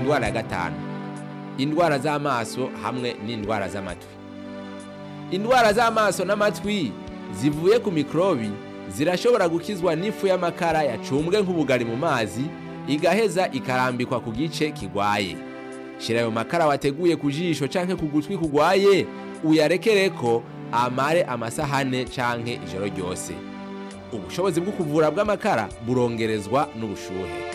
Indwara ya gatanu, indwara z'amaso hamwe n'indwara z'amatwi. Indwara z'amaso n'amatwi zivuye ku mikrobi zirashobora gukizwa n'ifu y'amakara yacumbwe nk'ubugari mu mazi, igaheza ikarambikwa ku gice kigwaye. Shira ayo makara wateguye ku jisho canke ku gutwi kugwaye, uyarekereko amare amasahane canke ijoro ryose. Ubushobozi bwo kuvura bw'amakara burongerezwa n'ubushuhe.